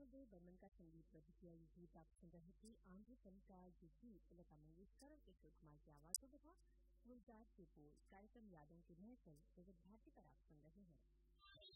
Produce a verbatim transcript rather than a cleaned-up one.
उदय बर्मन का संगीतबद्ध किया ये गीत आप सुन रहे थे। आंध्र फिल्म का ये गीत लता मंगेशकर और किशोर कुमार की आवाजों में था। गुलजार के बोल। कार्यक्रम यादों की महफिल विविध भारती पर आप सुन रहे हैं।